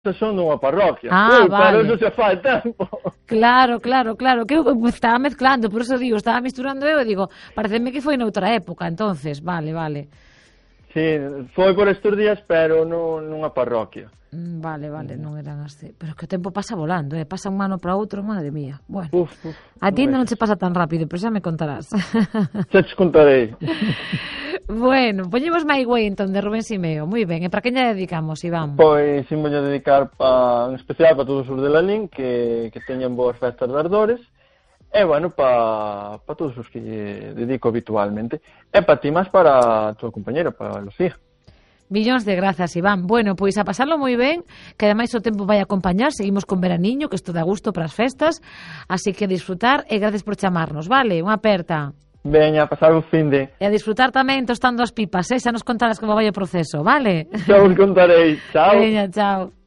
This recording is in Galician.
son dunha parroquia. Vale. Pero eso se fai tempo. Claro, que eu estaba mezclando, por eso digo, estaba misturando eu e digo, pareceme que foi noutra época, entonces, vale. Sí, foi por estes días, pero nunha parroquia. Vale, non eran así. Pero que o tempo pasa volando, pasa un ano para outro, madre mía. Bueno, a ti non se pasa tan rápido, pero xa me contarás. Xa te contarei. Bueno, poñemos My Way entón de Rubén Simeo. Moi ben, e para quen lle dedicamos, Iván? Pois imos a dedicar en especial para todos os de Lalín que teñan boas festas de Ardores. E, bueno, para todos os que lle dedico habitualmente. E para ti máis para a tua compañera, para a Lucía. Millóns de grazas, Iván. Bueno, pois a pasarlo moi ben, que ademais o tempo vai acompañar, seguimos con veraniño, que isto dá gusto para as festas, así que a disfrutar e gracias por chamarnos, vale? Unha aperta. Veña, a pasar un finde. E a disfrutar tamén tostando as pipas, xa nos contarás como vai o proceso, vale? Xa vos contarei. Chao. Veña, chao.